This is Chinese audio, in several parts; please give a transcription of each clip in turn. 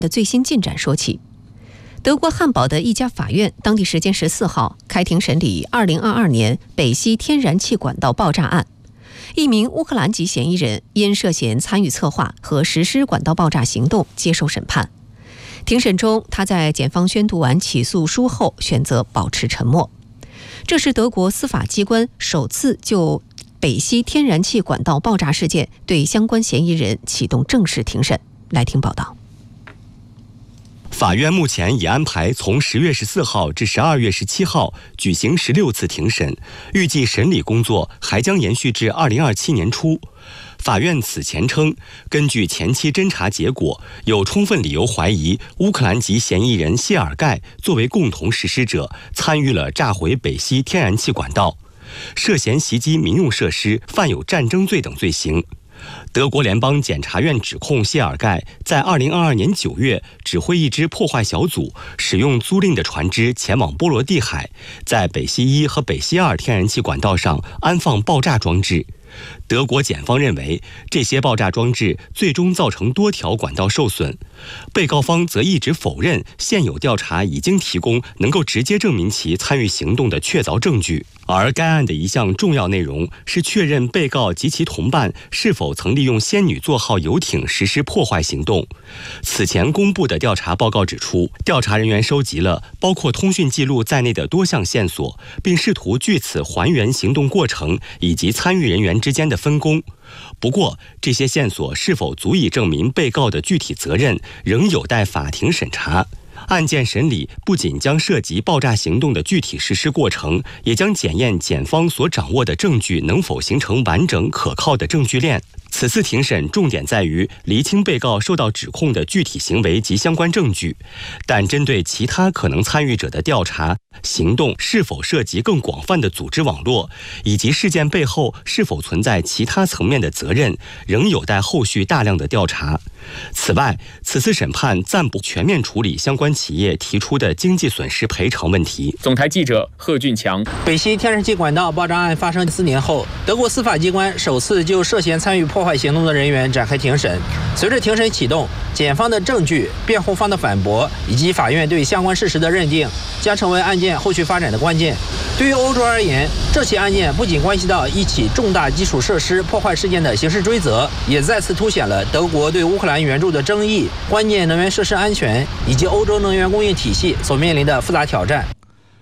的最新进展说起。德国汉堡的一家法院当地时间14号开庭审理2022年北溪天然气管道爆炸案。一名乌克兰籍嫌疑人因涉嫌参与策划和实施管道爆炸行动接受审判。庭审中，他在检方宣读完起诉书后选择保持沉默。这是德国司法机关首次就北溪天然气管道爆炸事件对相关嫌疑人启动正式庭审。来听报道。 法院目前已安排从10月14号至12月17号举行16次庭审，预计审理工作还将延续至2027年初。法院此前称，根据前期侦查结果，有充分理由怀疑乌克兰籍嫌疑人谢尔盖作为共同实施者，参与了炸毁北溪天然气管道，涉嫌袭击民用设施，犯有战争罪等罪行。德国联邦检察院指控谢尔盖在2022年9月指挥一支破坏小组使用租赁的船只前往波罗的海，在北溪1和北溪2天然气管道上安放爆炸装置。德国检方认为，这些爆炸装置最终造成多条管道受损。被告方则一直否认现有调查已经提供能够直接证明其参与行动的确凿证据。而该案的一项重要内容是确认被告及其同伴是否曾利用仙女座号游艇实施破坏行动。此前公布的调查报告指出，调查人员收集了包括通讯记录在内的多项线索，并试图据此还原行动过程以及参与人员之间的分工。不过，这些线索是否足以证明被告的具体责任，仍有待法庭审查。案件审理不仅将涉及爆炸行动的具体实施过程，也将检验检方所掌握的证据能否形成完整可靠的证据链。此次庭审重点在于厘清被告受到指控的具体行为及相关证据，但针对其他可能参与者的调查行动是否涉及更广泛的组织网络，以及事件背后是否存在其他层面的责任，仍有待后续大量的调查。此外，此次审判暂不全面处理相关企业提出的经济损失赔偿问题。 总台记者贺俊强。 北溪天然气管道爆炸案发生4年后，德国司法机关首次就涉嫌参与破坏行动的人员展开庭审。随着庭审启动，检方的证据、辩护方的反驳以及法院对相关事实的认定，将成为案件后续发展的关键。对于欧洲而言，这起案件不仅关系到一起重大基础设施破坏事件的刑事追责，也再次凸显了德国对乌克兰援助的争议、关键能源设施安全以及欧洲能源供应体系所面临的复杂挑战。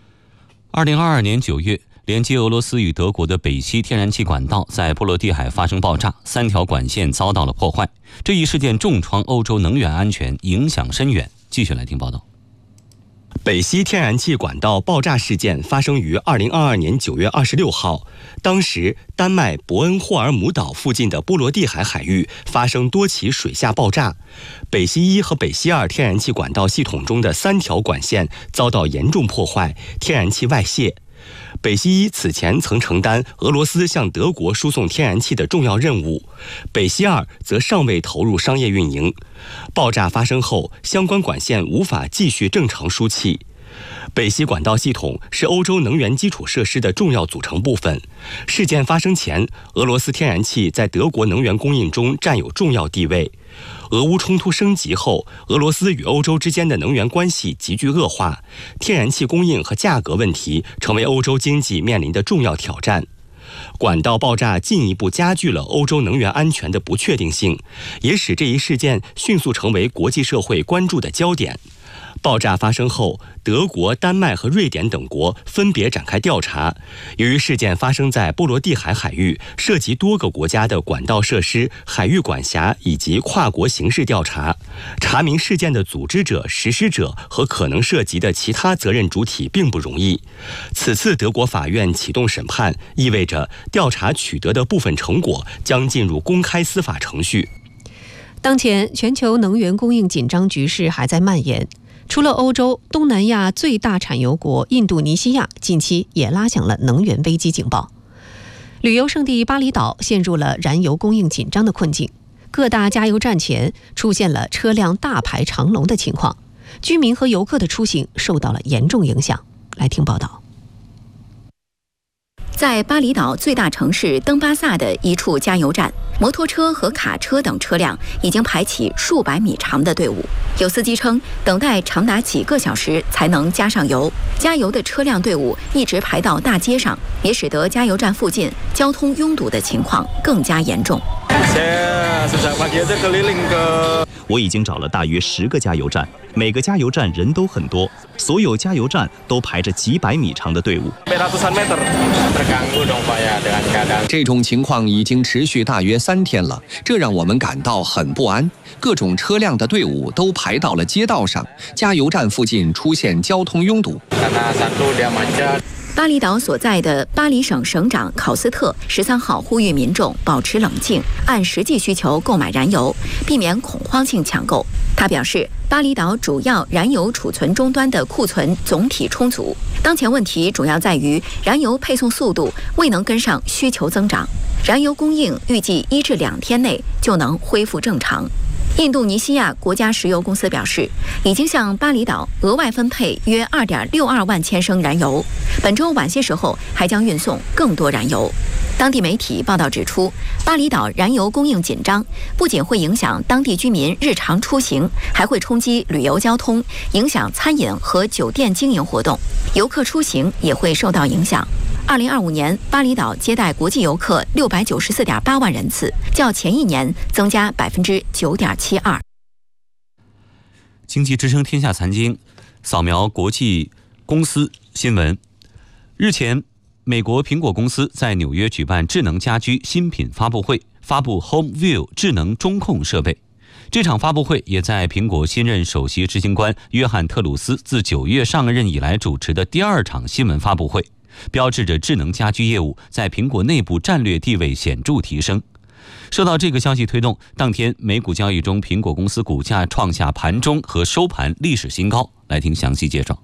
2022年9月，连接俄罗斯与德国的北溪天然气管道在波罗的海发生爆炸，3条管线遭到了破坏。这一事件重创欧洲能源安全，影响深远。继续来听报道。 北溪天然气管道爆炸事件发生于2022年9月26号，当时丹麦伯恩霍尔姆岛附近的波罗的海海域发生多起水下爆炸，北溪1和北溪2天然气管道系统中的3条管线遭到严重破坏，天然气外泄。北溪1此前曾承担俄罗斯向德国输送天然气的重要任务，北溪2则尚未投入商业运营。爆炸发生后，相关管线无法继续正常输气。北溪管道系统是欧洲能源基础设施的重要组成部分。事件发生前，俄罗斯天然气在德国能源供应中占有重要地位。俄乌冲突升级后，俄罗斯与欧洲之间的能源关系急剧恶化，天然气供应和价格问题成为欧洲经济面临的重要挑战。管道爆炸进一步加剧了欧洲能源安全的不确定性，也使这一事件迅速成为国际社会关注的焦点。爆炸发生后，德国、丹麦和瑞典等国分别展开调查。由于事件发生在波罗的海海域，涉及多个国家的管道设施、海域管辖以及跨国刑事调查，查明事件的组织者、实施者和可能涉及的其他责任主体并不容易。此次德国法院启动审判，意味着调查取得的部分成果将进入公开司法程序。 当前全球能源供应紧张局势还在蔓延。除了欧洲，东南亚最大产油国印度尼西亚近期也拉响了能源危机警报。旅游胜地巴厘岛陷入了燃油供应紧张的困境，各大加油站前出现了车辆大排长龙的情况，居民和游客的出行受到了严重影响。来听报道。 在巴厘岛最大城市登巴萨的一处加油站，摩托车和卡车等车辆已经排起数百米长的队伍。有司机称，等待长达几个小时才能加上油。加油的车辆队伍一直排到大街上，也使得加油站附近交通拥堵的情况更加严重。 我已经找了大约10个加油站，每个加油站人都很多，所有加油站都排着几百米长的队伍。 这种情况已经持续大约3天了，这让我们感到很不安。各种车辆的队伍都排到了街道上，加油站附近出现交通拥堵。 巴厘岛所在的巴黎省省长考斯特13号呼吁民众保持冷静，按实际需求购买燃油，避免恐慌性抢购。他表示，巴厘岛主要燃油储存终端的库存总体充足，当前问题主要在于燃油配送速度未能跟上需求增长，燃油供应预计1至2天内就能恢复正常。印度尼西亚国家石油公司表示，已经向巴厘岛额外分配约2.62万千升燃油，本周晚些时候还将运送更多燃油。当地媒体报道指出，巴厘岛燃油供应紧张，不仅会影响当地居民日常出行，还会冲击旅游交通，影响餐饮和酒店经营活动，游客出行也会受到影响。2025年，巴厘岛接待国际游客694.8万人次，较前一年增加9.72%。 经济之声天下财经扫描国际公司新闻。日前，美国苹果公司在纽约举办智能家居新品发布会，发布 HomeView 智能中控设备。这场发布会也在苹果新任首席执行官约翰特鲁斯自9月上任以来主持的第2场新闻发布会，标志着智能家居业务在苹果内部战略地位显著提升。受到这个消息推动，当天美股交易中，苹果公司股价创下盘中和收盘历史新高。来听详细介绍。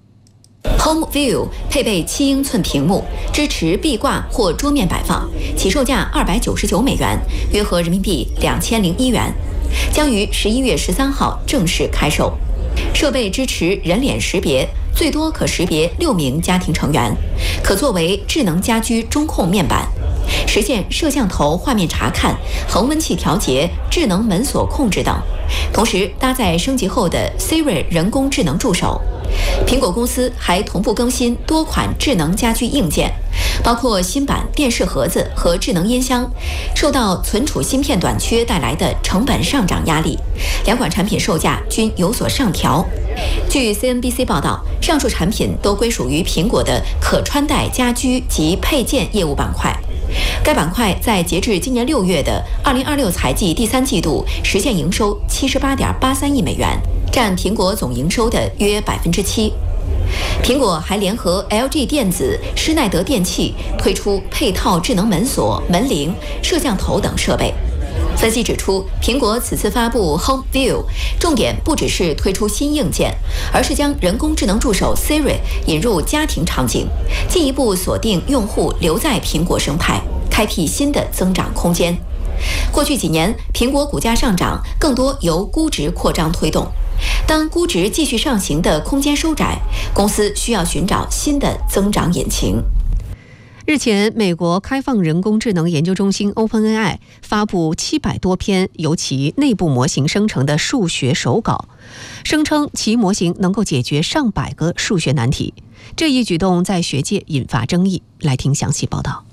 HomeView 配备7英寸屏幕，支持壁挂或桌面摆放，起售价299美元，约合人民币2001元，将于11月13号正式开售。设备支持人脸识别，最多可识别6名家庭成员，可作为智能家居中控面板，实现摄像头画面查看、恒温器调节、智能门锁控制等，同时搭载升级后的 Siri 人工智能助手。苹果公司还同步更新多款智能家居硬件，包括新版电视盒子和智能音箱。受到存储芯片短缺带来的成本上涨压力，2款产品售价均有所上调。据 CNBC 报道，上述产品都归属于苹果的可穿戴家居及配件业务板块。该板块在截至今年6月的2026财季第3季度实现营收78.83亿美元，占苹果总营收的约7%。苹果还联合 LG 电子、施耐德电器推出配套智能门锁、门铃、摄像头等设备。分析指出，苹果此次发布 HomeView， 重点不只是推出新硬件，而是将人工智能助手 Siri 引入家庭场景，进一步锁定用户留在苹果生态，开辟新的增长空间。过去几年，苹果股价上涨更多由估值扩张推动。当估值继续上行的空间收窄，公司需要寻找新的增长引擎。 日前，美国开放人工智能研究中心 OpenAI 发布700多篇由其内部模型生成的数学手稿，声称其模型能够解决上百个数学难题。这一举动在学界引发争议。来听详细报道。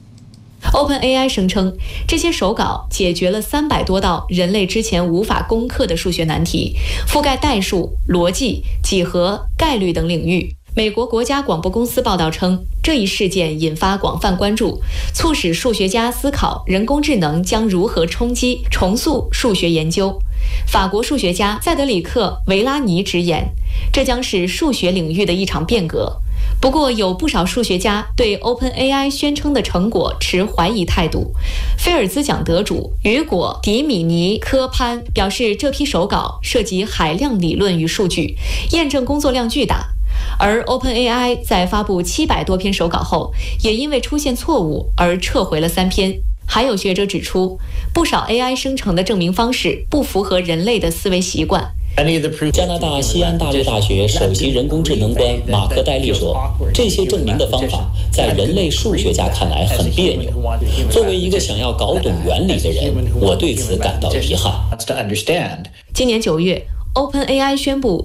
OpenAI 声称，这些手稿解决了300多道人类之前无法攻克的数学难题，覆盖代数、逻辑、几何、概率等领域。美国国家广播公司报道称，这一事件引发广泛关注，促使数学家思考人工智能将如何冲击、重塑数学研究。法国数学家塞德里克·维拉尼直言，这将是数学领域的一场变革。不过，有不少数学家对 OpenAI 宣称的成果持怀疑态度。菲尔兹奖得主雨果·迪米尼科潘表示，这批手稿涉及海量理论与数据，验证工作量巨大。而 OpenAI 在发布700多篇手稿后，也因为出现错误而撤回了3篇。还有学者指出，不少 AI 生成的证明方式不符合人类的思维习惯。 加拿大西安大学大学首席人工智能官马克戴利说，这些证明的方法在人类数学家看来很别扭。作为一个想要搞懂原理的人，我对此感到遗憾。 今年9月，OpenAI 宣布